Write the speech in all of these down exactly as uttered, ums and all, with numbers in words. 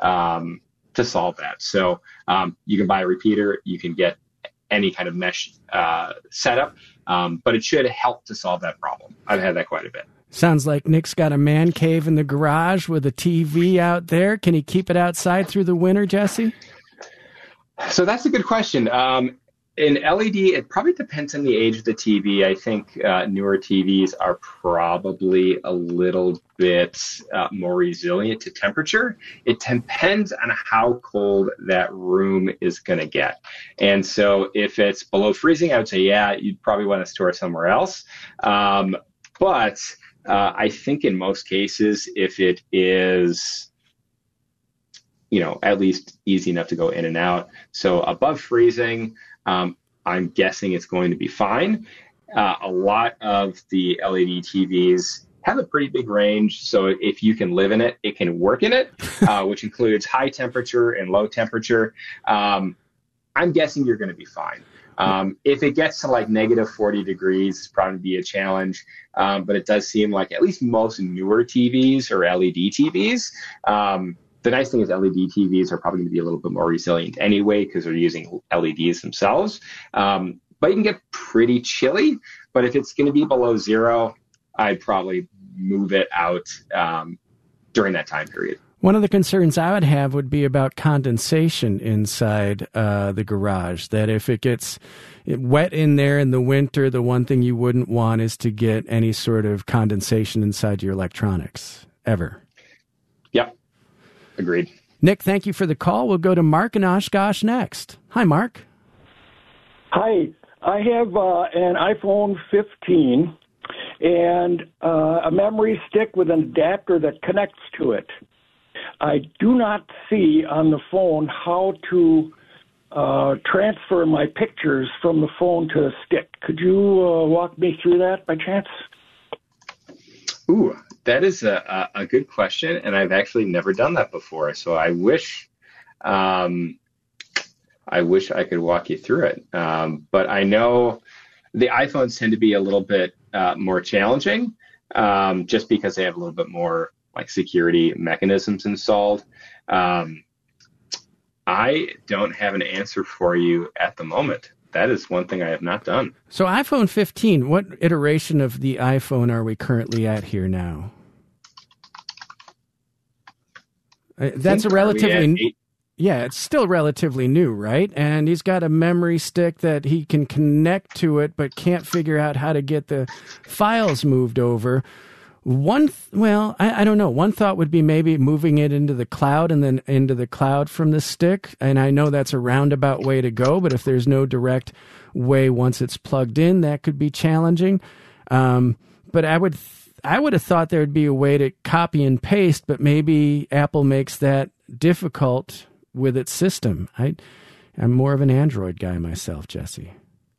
um, to solve that. So um, you can buy a repeater, you can get any kind of mesh uh, setup, um, but it should help to solve that problem. I've had that quite a bit. Sounds like Nick's got a man cave in the garage with a T V out there. Can he keep it outside through the winter, Jesse? So that's a good question. Um, in L E D, it probably depends on the age of the T V. I think uh, newer T Vs are probably a little bit uh, more resilient to temperature. It depends on how cold that room is going to get. And so if it's below freezing, I would say, yeah, you'd probably want to store it somewhere else. Um, but uh, I think in most cases, if it is, you know, at least easy enough to go in and out. So above freezing, um, I'm guessing it's going to be fine. Uh, a lot of the L E D T Vs have a pretty big range. So if you can live in it, it can work in it, uh, which includes high temperature and low temperature. Um, I'm guessing you're going to be fine. Um, if it gets to like negative forty degrees, it's probably be a challenge. Um, but it does seem like at least most newer T Vs or L E D T Vs, um, the nice thing is L E D T Vs are probably going to be a little bit more resilient anyway because they're using L E Ds themselves. Um, but you can get pretty chilly. But if it's going to be below zero, I'd probably move it out um, during that time period. One of the concerns I would have would be about condensation inside uh, the garage, that if it gets wet in there in the winter, the one thing you wouldn't want is to get any sort of condensation inside your electronics, ever. Yep. Agreed. Nick, thank you for the call. We'll go to Mark in Oshkosh next. Hi, Mark. Hi. I have uh, an iPhone fifteen and uh, a memory stick with an adapter that connects to it. I do not see on the phone how to uh, transfer my pictures from the phone to the stick. Could you uh, walk me through that by chance? Ooh, that is a, a good question, and I've actually never done that before. So I wish, um, I wish I could walk you through it. Um, but I know the iPhones tend to be a little bit uh, more challenging, um, just because they have a little bit more like security mechanisms installed. Um, I don't have an answer for you at the moment. That is one thing I have not done. So iPhone fifteen, what iteration of the iPhone are we currently at here now? Uh, that's a relatively, yeah, it's still relatively new, right? And he's got a memory stick that he can connect to it, but can't figure out how to get the files moved over. One, th- well, I, I don't know. One thought would be maybe moving it into the cloud and then into the cloud from the stick. And I know that's a roundabout way to go, but if there's no direct way once it's plugged in, that could be challenging. Um, but I would, th- I would have thought there would be a way to copy and paste, but maybe Apple makes that difficult with its system. I, I'm more of an Android guy myself, Jesse.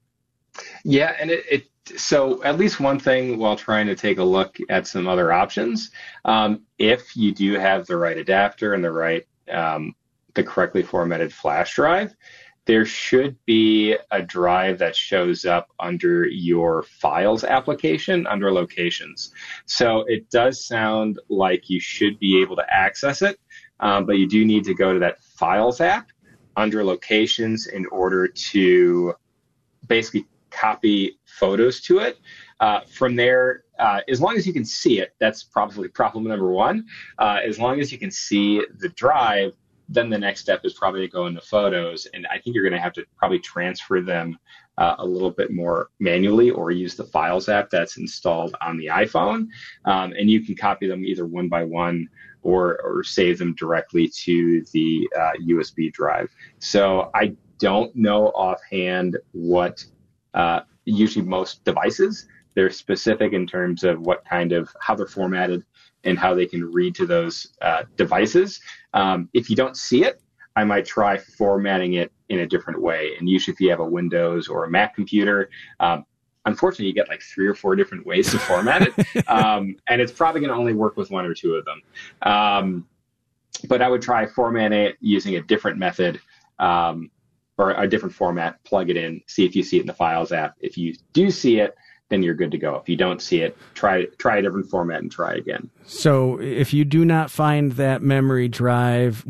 Yeah, and it, it so at least one thing while trying to take a look at some other options, um, if you do have the right adapter and the right, um, the correctly formatted flash drive, there should be a drive that shows up under your Files application under Locations. So it does sound like you should be able to access it, um, but you do need to go to that Files app under Locations in order to basically copy photos to it. Uh, from there, uh, as long as you can see it, that's probably problem number one. Uh, as long as you can see the drive, then the next step is probably to go into Photos. And I think you're going to have to probably transfer them uh, a little bit more manually or use the Files app that's installed on the iPhone. Um, and you can copy them either one by one or, or save them directly to the uh, U S B drive. So I don't know offhand what Uh, usually most devices, they're specific in terms of what kind of, how they're formatted and how they can read to those uh, devices. Um, if you don't see it, I might try formatting it in a different way. And usually if you have a Windows or a Mac computer, um, unfortunately you get like three or four different ways to format it. Um, and it's probably going to only work with one or two of them. Um, but I would try formatting it using a different method, um, or a different format, plug it in, see if you see it in the Files app. If you do see it, then you're good to go. If you don't see it, try try a different format and try again. So if you do not find that memory drive